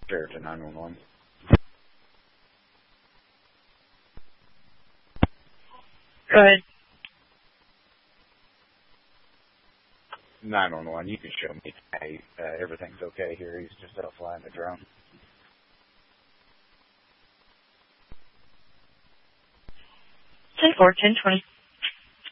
Sheriff to 911. 911, you can show me. Hey, everything's okay here. He's just out flying the drone. 10-4, 10-20.